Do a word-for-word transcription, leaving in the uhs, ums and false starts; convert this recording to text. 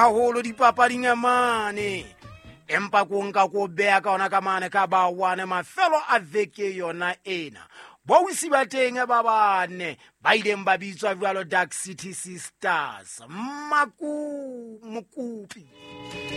holo dipapading a mane empa ko nka ko bea ka ona ka mane ka ba wane mafelo a veke yona ena bo isi ba teng ba bane ba ileng ba bitswa jwalo Dark City Sisters Maku Mokopi.